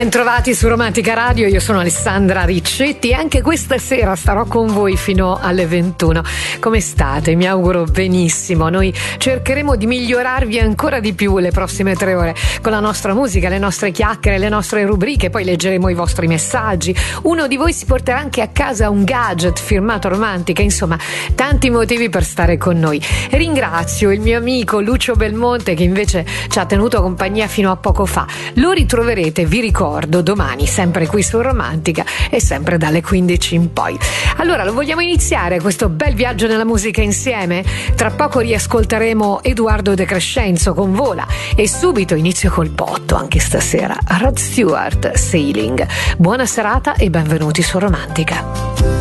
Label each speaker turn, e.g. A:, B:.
A: Bentrovati su Romantica Radio, io sono Alessandra Riccetti e anche questa sera starò con voi fino alle 21. Come state? Mi auguro benissimo. Noi cercheremo di migliorarvi ancora di più le prossime 3 ore con la nostra musica, le nostre chiacchiere, le nostre rubriche, poi leggeremo i vostri messaggi. Uno di voi si porterà anche a casa un gadget firmato Romantica, insomma tanti motivi per stare con noi. Ringrazio il mio amico Lucio Belmonte che invece ci ha tenuto compagnia fino a poco fa. Lo ritroverete, vi ricordo, domani sempre qui su Romantica e sempre dalle 15 in poi. Allora, lo vogliamo iniziare questo bel viaggio nella musica insieme? Tra poco riascolteremo Edoardo De Crescenzo con Vola e subito inizio col botto anche stasera Rod Stewart, Sailing. Buona serata e benvenuti su Romantica.